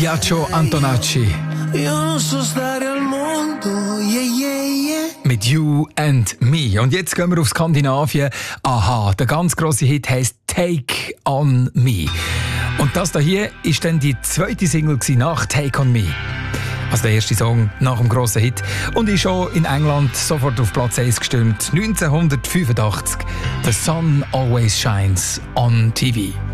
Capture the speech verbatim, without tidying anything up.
Biagio Antonacci. Io non so stare al mondo, yeah, yeah, yeah. Mit You and Me. Und jetzt gehen wir auf Skandinavien. Aha, der ganz grosse Hit heisst Take on Me. Und das hier ist dann die zweite Single nach Take on Me. Also der erste Song nach dem grossen Hit. Und ist schon in England sofort auf Platz eins gestimmt. neunzehnhundertfünfundachtzig. The Sun Always Shines on T V.